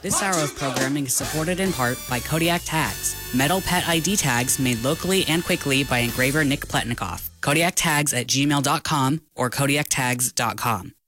This hour of programming is supported in part by Kodiak Tags, metal pet ID tags made locally and quickly by engraver Nick Pletnikoff. KodiakTags@gmail.com or KodiakTags.com.